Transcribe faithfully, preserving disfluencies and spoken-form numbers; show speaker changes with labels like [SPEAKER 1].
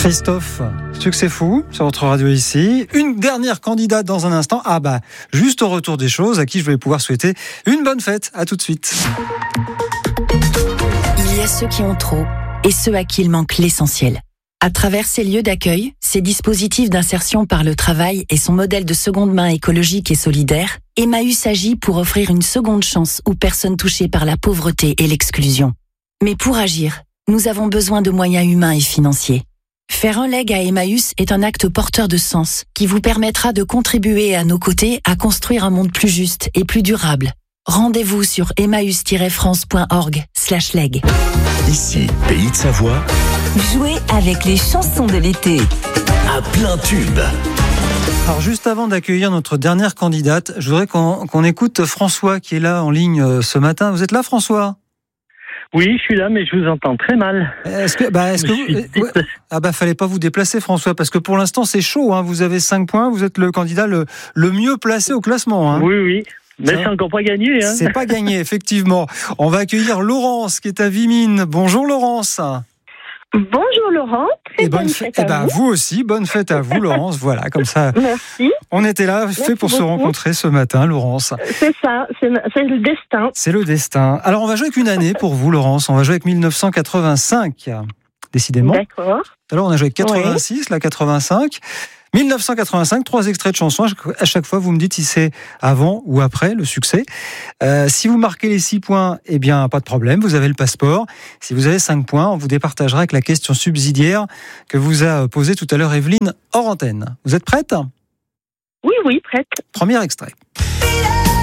[SPEAKER 1] Christophe, succès fou sur votre radio ici. Une dernière candidate dans un instant. Ah bah, juste au retour des choses, à qui je vais pouvoir souhaiter une bonne fête. À tout de suite.
[SPEAKER 2] Il y a ceux qui ont trop et ceux à qui il manque l'essentiel. À travers ces lieux d'accueil, ces dispositifs d'insertion par le travail et son modèle de seconde main écologique et solidaire, Emmaüs agit pour offrir une seconde chance aux personnes touchées par la pauvreté et l'exclusion. Mais pour agir, nous avons besoin de moyens humains et financiers. Faire un leg à Emmaüs est un acte porteur de sens qui vous permettra de contribuer à nos côtés à construire un monde plus juste et plus durable. Rendez-vous sur emmaüs tiret france point org slash leg.
[SPEAKER 3] Ici, Pays de Savoie,
[SPEAKER 4] Jouez avec les chansons de l'été.
[SPEAKER 3] à plein tube.
[SPEAKER 1] Alors juste avant d'accueillir notre dernière candidate, je voudrais qu'on, qu'on écoute François qui est là en ligne euh, ce matin. Vous êtes là, François ?
[SPEAKER 5] Oui, je suis là, mais je vous entends très mal.
[SPEAKER 1] Est-ce que, bah, est-ce
[SPEAKER 5] Je
[SPEAKER 1] que
[SPEAKER 5] me suis
[SPEAKER 1] vous, euh, ouais. Ah bah, fallait pas vous déplacer, François, parce que pour l'instant, c'est chaud, hein. Vous avez cinq points, vous êtes le candidat le, le mieux placé au classement, hein.
[SPEAKER 5] Oui, oui. Mais
[SPEAKER 1] Ça,
[SPEAKER 5] c'est encore pas gagné, hein.
[SPEAKER 1] c'est pas gagné, effectivement. On va accueillir Laurence, qui est à Vimines. Bonjour, Laurence.
[SPEAKER 6] Bonjour Laurent, très
[SPEAKER 1] Et bonne
[SPEAKER 6] bonne
[SPEAKER 1] fête,
[SPEAKER 6] fête
[SPEAKER 1] eh
[SPEAKER 6] à
[SPEAKER 1] ben,
[SPEAKER 6] vous.
[SPEAKER 1] vous aussi, bonne fête à vous, Laurence. Voilà, comme ça,
[SPEAKER 6] Merci,
[SPEAKER 1] on était là, fait pour se
[SPEAKER 6] beaucoup.
[SPEAKER 1] rencontrer ce matin, Laurence.
[SPEAKER 6] c'est ça, c'est, c'est le destin.
[SPEAKER 1] C'est le destin. Alors, on va jouer avec une année pour vous, Laurence. On va jouer avec mille neuf cent quatre-vingt-cinq, décidément.
[SPEAKER 6] D'accord.
[SPEAKER 1] Alors, on a joué avec quatre-vingt-six, la quatre-vingt-cinq. mille neuf cent quatre-vingt-cinq, trois extraits de chansons. À chaque fois, vous me dites si c'est avant ou après le succès. Euh, si vous marquez les six points, eh bien, pas de problème, vous avez le passeport. Si vous avez cinq points, on vous départagera avec la question subsidiaire que vous a posée tout à l'heure Evelyne hors antenne. Vous êtes prête ?
[SPEAKER 6] Oui, oui, prête.
[SPEAKER 1] Premier extrait.